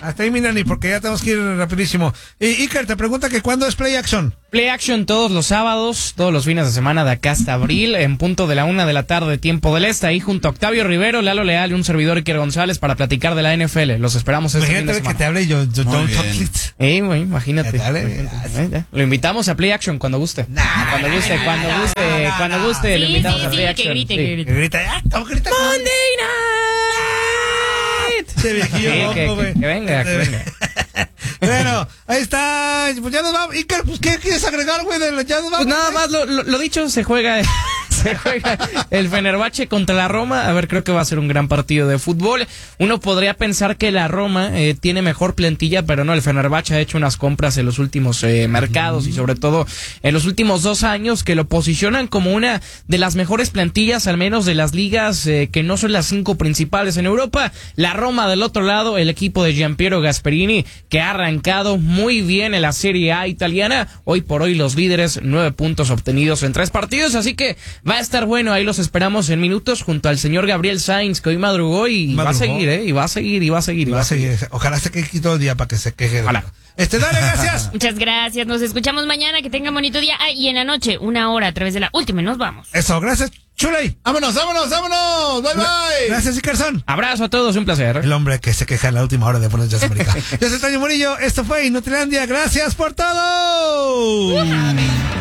Hasta ahí, mi Nani, porque ya tenemos que ir rapidísimo. Iker te pregunta que ¿cuándo es Play Action? Play Action todos los sábados, todos los fines de semana de acá hasta abril, en punto de la 1 de la tarde, tiempo del este, ahí junto a Octavio Rivero, Lalo Leal y un servidor Iker González para platicar de la NFL. Los esperamos este fin de semana. Que te hable yo Don't Talk It. Güey, imagínate. Lo invitamos a Play Action cuando guste. Cuando guste, lo invitamos a Play Action. Que grite. Monday Night. Que venga. Bueno, ahí está. Pues ya nos vamos. Iker, pues ¿qué quieres agregar, güey? Ya nos vamos. Pues nada más, lo dicho, se juega el Fenerbahce contra la Roma. A ver, creo que va a ser un gran partido de fútbol. Uno podría pensar que la Roma tiene mejor plantilla, pero no, el Fenerbahce ha hecho unas compras en los últimos mercados y sobre todo en los últimos 2 años que lo posicionan como una de las mejores plantillas, al menos de las ligas que no son las 5 principales en Europa. La Roma del otro lado, el equipo de Gianpiero Gasperini, que ha arrancado muy bien en la Serie A italiana. Hoy por hoy los líderes, 9 puntos obtenidos en 3 partidos, así que va a estar bueno. Ahí los esperamos en minutos junto al señor Gabriel Sainz, que hoy madrugó y va a seguir, y va a seguir. Ojalá se queje todo el día para que se queje. Ojalá. Dale, gracias. Muchas gracias. Nos escuchamos mañana. Que tengan bonito día. Y en la noche, 1 hora a través de La Última. Nos vamos. Eso, gracias, Chuley. Vámonos. Bye. Gracias, Ikerson. Abrazo a todos, un placer. El hombre que se queja en la última hora de Buenos Días América. Yo soy Toño Murillo. Esto fue Inutilandia. Gracias por todo.